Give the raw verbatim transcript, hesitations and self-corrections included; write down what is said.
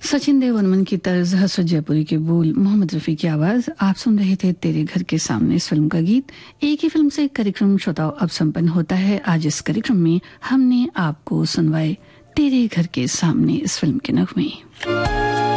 सचिन देव वर्मन की तर्ज, हसरत जयपुरी के बोल, मोहम्मद रफी की आवाज। आप सुन रहे थे तेरे घर के सामने इस फिल्म का गीत। एक ही फिल्म से एक कार्यक्रम श्रोताओं अब संपन्न होता है। आज इस कार्यक्रम में हमने आपको सुनवाए तेरे घर के सामने इस फिल्म के नगमे।